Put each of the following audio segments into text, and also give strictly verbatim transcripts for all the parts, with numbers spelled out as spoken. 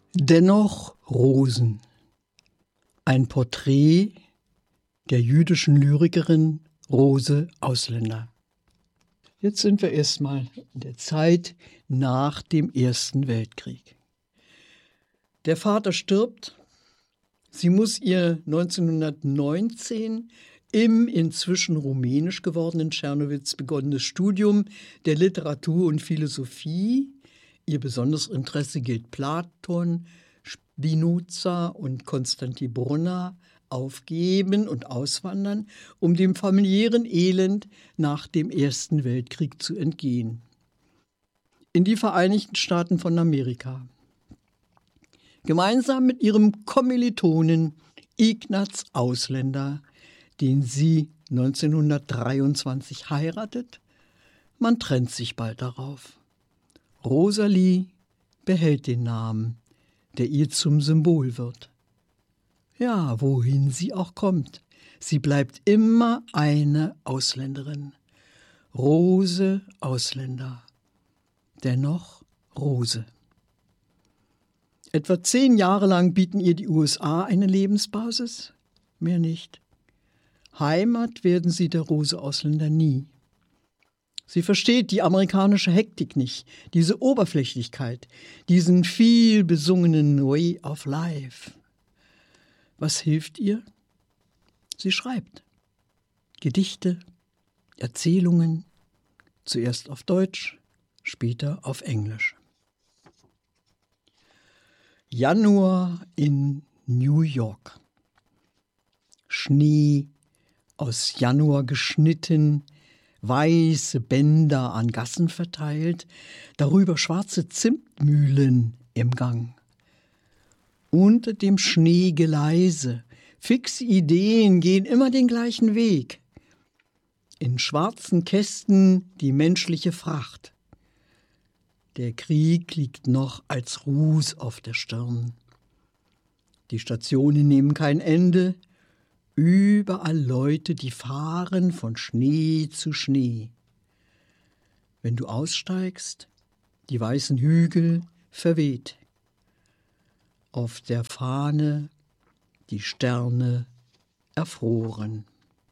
Dennoch Rosen. Ein Porträt der jüdischen Lyrikerin Rose Ausländer. Jetzt sind wir erstmal in der Zeit nach dem Ersten Weltkrieg. Der Vater stirbt. Sie muss ihr neunzehnhundertneunzehn im inzwischen rumänisch gewordenen Czernowitz begonnenes Studium der Literatur und Philosophie, ihr besonderes Interesse gilt Platon, Spinoza und Konstantin Brunner, aufgeben und auswandern, um dem familiären Elend nach dem Ersten Weltkrieg zu entgehen. In die Vereinigten Staaten von Amerika. Gemeinsam mit ihrem Kommilitonen Ignaz Ausländer, den sie neunzehnhundertdreiundzwanzig heiratet. Man trennt sich bald darauf. Rosalie behält den Namen, der ihr zum Symbol wird. Ja, wohin sie auch kommt, sie bleibt immer eine Ausländerin. Rose Ausländer. Dennoch Rose. Etwa zehn Jahre lang bieten ihr die U S A eine Lebensbasis, mehr nicht. Heimat werden sie der Rose Ausländer nie. Sie versteht die amerikanische Hektik nicht, diese Oberflächlichkeit, diesen viel besungenen Way of Life. Was hilft ihr? Sie schreibt Gedichte, Erzählungen, zuerst auf Deutsch, später auf Englisch. Januar in New York. Schnee, aus Januar geschnitten, weiße Bänder an Gassen verteilt, darüber schwarze Zimtmühlen im Gang. Unter dem Schnee Geleise, fixe Ideen gehen immer den gleichen Weg. In schwarzen Kästen die menschliche Fracht. Der Krieg liegt noch als Ruß auf der Stirn. Die Stationen nehmen kein Ende. Überall Leute, die fahren von Schnee zu Schnee. Wenn du aussteigst, die weißen Hügel verweht. Auf der Fahne die Sterne erfroren.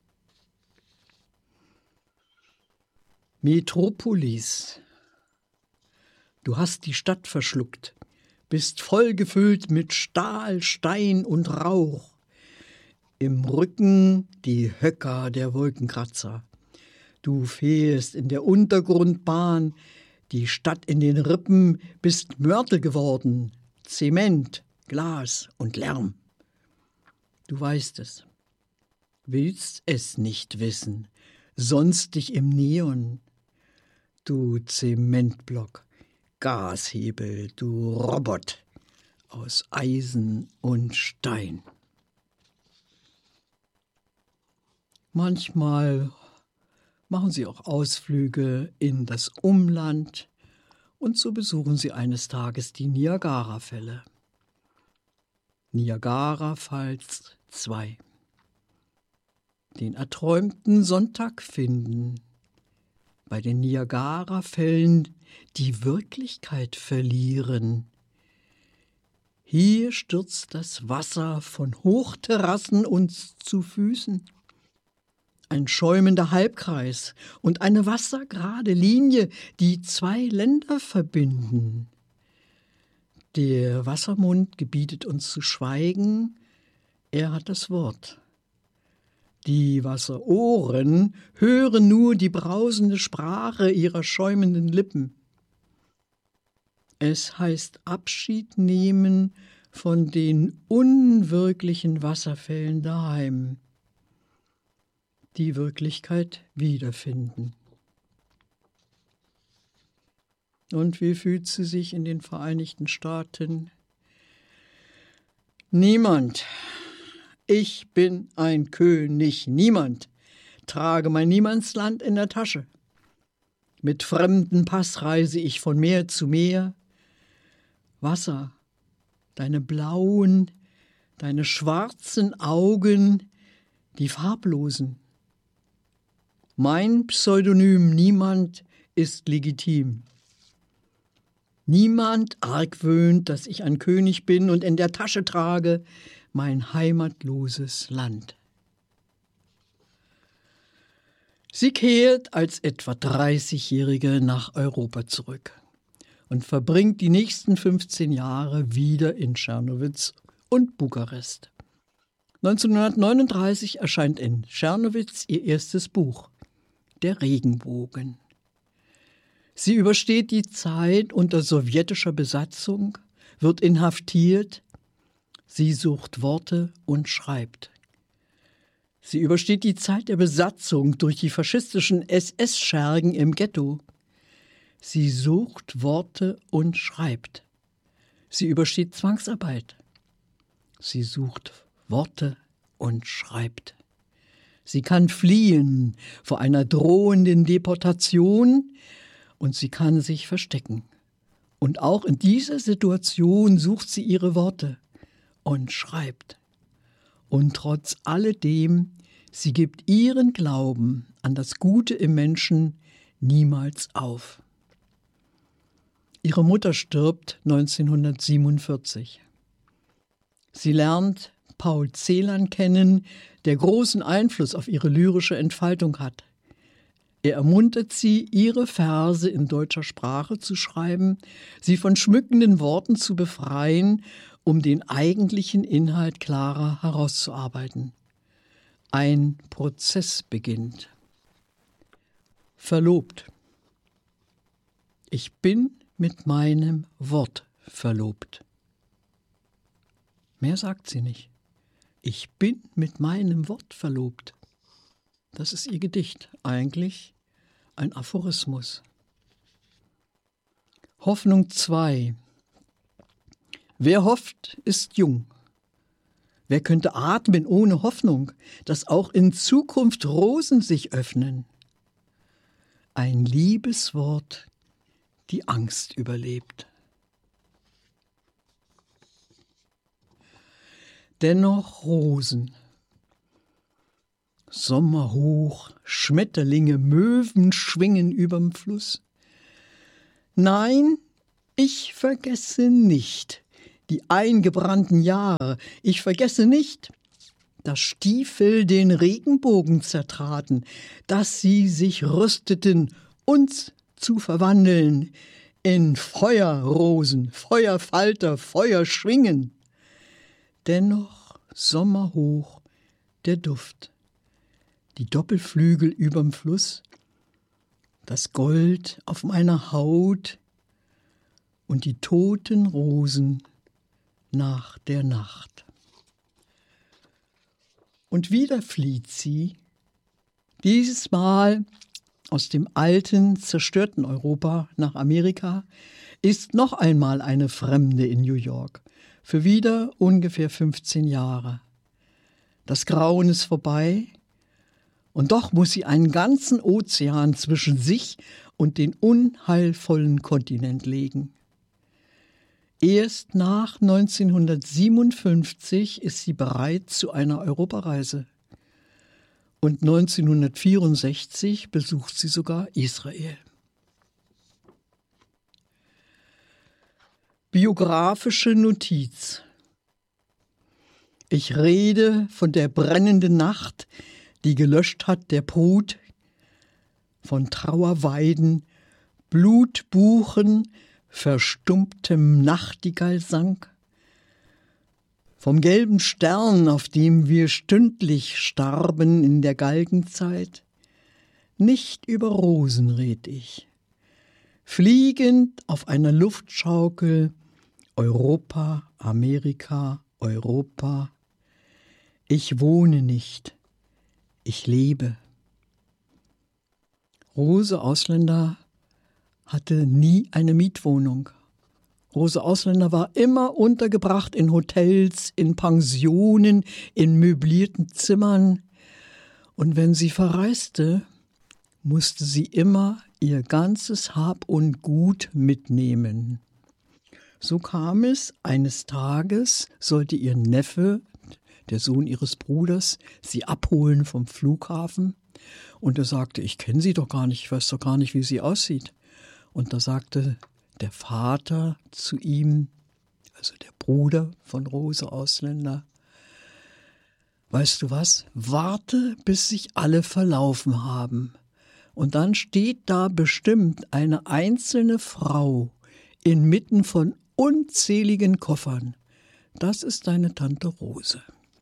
Metropolis. Du hast die Stadt verschluckt, bist vollgefüllt mit Stahl, Stein und Rauch. Im Rücken die Höcker der Wolkenkratzer. Du fährst in der Untergrundbahn, die Stadt in den Rippen, bist Mörtel geworden, Zement, Glas und Lärm. Du weißt es, willst es nicht wissen, sonst dich im Neon. Du Zementblock, Gashebel, du Robot aus Eisen und Stein. Manchmal machen sie auch Ausflüge in das Umland und so besuchen sie eines Tages die Niagarafälle. Niagara Falls zwei. Den erträumten Sonntag finden. Bei den Niagarafällen die Wirklichkeit verlieren. Hier stürzt das Wasser von Hochterrassen uns zu Füßen. Ein schäumender Halbkreis und eine wassergerade Linie, die zwei Länder verbinden. Der Wassermund gebietet uns zu schweigen, er hat das Wort. Die Wasserohren hören nur die brausende Sprache ihrer schäumenden Lippen. Es heißt Abschied nehmen von den unwirklichen Wasserfällen daheim. Die Wirklichkeit wiederfinden. Und wie fühlt sie sich in den Vereinigten Staaten? Niemand. Ich bin ein König, niemand. Trage mein Niemandsland in der Tasche. Mit fremden Pass reise ich von Meer zu Meer. Wasser, deine blauen, deine schwarzen Augen, die farblosen. Mein Pseudonym Niemand ist legitim. Niemand argwöhnt, dass ich ein König bin und in der Tasche trage mein heimatloses Land. Sie kehrt als etwa dreißigjährige nach Europa zurück und verbringt die nächsten fünfzehn Jahre wieder in Czernowitz und Bukarest. neunzehnhundertneununddreißig erscheint in Czernowitz ihr erstes Buch, Der Regenbogen. Sie übersteht die Zeit unter sowjetischer Besatzung, wird inhaftiert, sie sucht Worte und schreibt. Sie übersteht die Zeit der Besatzung durch die faschistischen S S-Schergen im Ghetto. Sie sucht Worte und schreibt. Sie übersteht Zwangsarbeit. Sie sucht Worte und schreibt. Sie kann fliehen vor einer drohenden Deportation und sie kann sich verstecken. Und auch in dieser Situation sucht sie ihre Worte und schreibt. Und trotz alledem, sie gibt ihren Glauben an das Gute im Menschen niemals auf. Ihre Mutter stirbt neunzehnhundertsiebenundvierzig. Sie lernt Paul Celan kennen, der großen Einfluss auf ihre lyrische Entfaltung hat. Er ermuntert sie, ihre Verse in deutscher Sprache zu schreiben, sie von schmückenden Worten zu befreien, um den eigentlichen Inhalt klarer herauszuarbeiten. Ein Prozess beginnt. Verlobt. Ich bin mit meinem Wort verlobt. Mehr sagt sie nicht. Ich bin mit meinem Wort verlobt. Das ist ihr Gedicht, eigentlich ein Aphorismus. Hoffnung zwei. Wer hofft, ist jung. Wer könnte atmen ohne Hoffnung, dass auch in Zukunft Rosen sich öffnen? Ein Liebeswort, die Angst überlebt. Dennoch Rosen. Sommerhoch, Schmetterlinge, Möwen schwingen überm Fluss. Nein, ich vergesse nicht die eingebrannten Jahre. Ich vergesse nicht, dass Stiefel den Regenbogen zertraten, dass sie sich rüsteten, uns zu verwandeln in Feuerrosen, Feuerfalter, Feuerschwingen. Dennoch sommerhoch der Duft, die Doppelflügel überm Fluss, das Gold auf meiner Haut und die toten Rosen nach der Nacht. Und wieder flieht sie, dieses Mal aus dem alten, zerstörten Europa nach Amerika, ist noch einmal eine Fremde in New York, für wieder ungefähr fünfzehn Jahre. Das Grauen ist vorbei, und doch muss sie einen ganzen Ozean zwischen sich und den unheilvollen Kontinent legen. Erst nach neunzehnhundertsiebenundfünfzig ist sie bereit zu einer Europareise. Und neunzehnhundertvierundsechzig besucht sie sogar Israel. Biografische Notiz. Ich rede von der brennenden Nacht, die gelöscht hat der Brut, von Trauerweiden, Blutbuchen, verstummtem Nachtigallsang, vom gelben Stern, auf dem wir stündlich starben in der Galgenzeit. Nicht über Rosen red ich, fliegend auf einer Luftschaukel, Europa, Amerika, Europa. Ich wohne nicht, ich lebe. Rose Ausländer hatte nie eine Mietwohnung. Rose Ausländer war immer untergebracht in Hotels, in Pensionen, in möblierten Zimmern. Und wenn sie verreiste, musste sie immer ihr ganzes Hab und Gut mitnehmen. So kam es, eines Tages sollte ihr Neffe, der Sohn ihres Bruders, sie abholen vom Flughafen. Und er sagte, ich kenne sie doch gar nicht, ich weiß doch gar nicht, wie sie aussieht. Und da sagte der Vater zu ihm, also der Bruder von Rose Ausländer: Weißt du was? Warte, bis sich alle verlaufen haben. Und dann steht da bestimmt eine einzelne Frau inmitten von unzähligen Koffern. Das ist deine Tante Rose.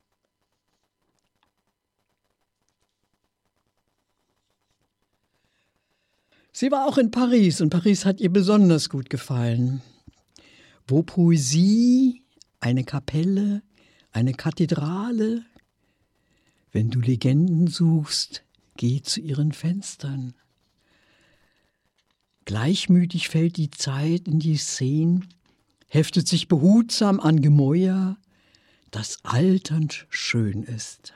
Sie war auch in Paris und Paris hat ihr besonders gut gefallen, wo Poesie, eine Kapelle, eine Kathedrale. Wenn du Legenden suchst, geh zu ihren Fenstern. Gleichmütig fällt die Zeit in die Szene, heftet sich behutsam an Gemäuer, das alternd schön ist.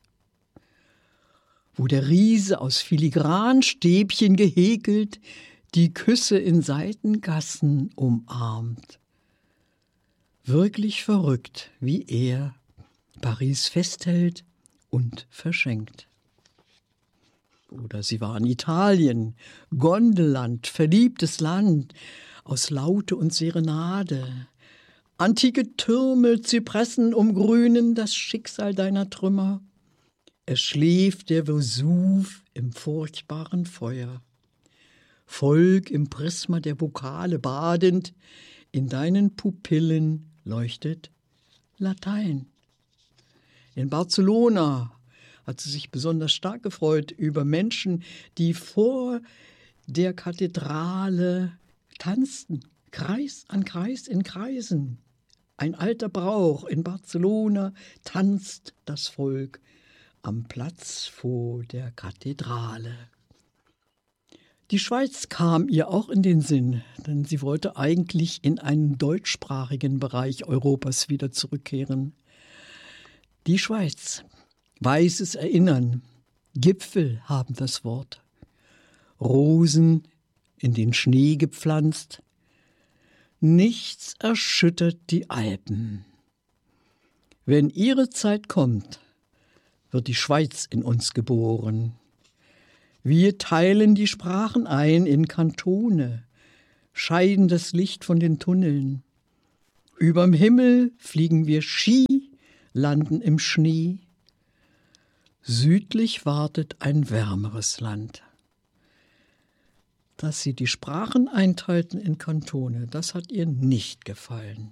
Wo der Riese aus Filigranstäbchen gehäkelt die Küsse in Seitengassen umarmt. Wirklich verrückt, wie er Paris festhält und verschenkt. Oder sie war in Italien, Gondelland, verliebtes Land, aus Laute und Serenade. Antike Türme, Zypressen umgrünen das Schicksal deiner Trümmer. Es schläft der Vesuv im furchtbaren Feuer. Volk im Prisma der Vokale badend, in deinen Pupillen leuchtet Latein. In Barcelona hat sie sich besonders stark gefreut über Menschen, die vor der Kathedrale tanzten, Kreis an Kreis in Kreisen. Ein alter Brauch, in Barcelona tanzt das Volk am Platz vor der Kathedrale. Die Schweiz kam ihr auch in den Sinn, denn sie wollte eigentlich in einen deutschsprachigen Bereich Europas wieder zurückkehren. Die Schweiz, weißes Erinnern, Gipfel haben das Wort, Rosen in den Schnee gepflanzt, nichts erschüttert die Alpen. Wenn ihre Zeit kommt, wird die Schweiz in uns geboren. Wir teilen die Sprachen ein in Kantone, scheiden das Licht von den Tunneln. Überm Himmel fliegen wir Ski, landen im Schnee. Südlich wartet ein wärmeres Land. Dass sie die Sprachen einteilten in Kantone, das hat ihr nicht gefallen.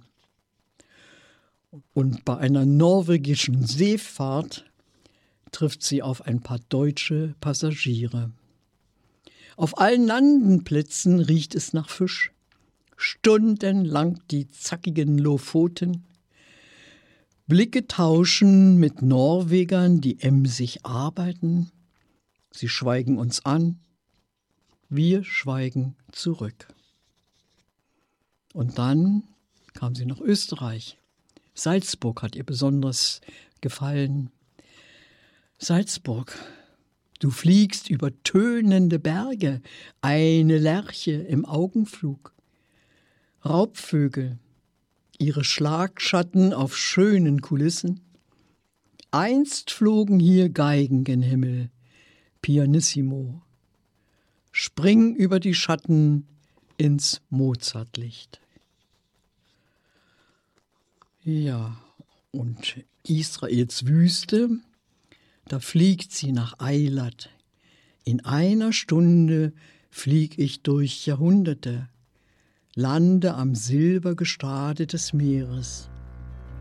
Und bei einer norwegischen Seefahrt trifft sie auf ein paar deutsche Passagiere. Auf allen Landenplätzen riecht es nach Fisch. Stundenlang die zackigen Lofoten. Blicke tauschen mit Norwegern, die emsig arbeiten. Sie schweigen uns an, wir schweigen zurück. Und dann kam sie nach Österreich. Salzburg hat ihr besonders gefallen. Salzburg, du fliegst über tönende Berge, eine Lerche im Augenflug. Raubvögel, ihre Schlagschatten auf schönen Kulissen. Einst flogen hier Geigen gen Himmel, pianissimo. Spring über die Schatten ins Mozartlicht. Ja, und Israels Wüste, da fliegt sie nach Eilat. In einer Stunde flieg ich durch Jahrhunderte, lande am Silbergestade des Meeres.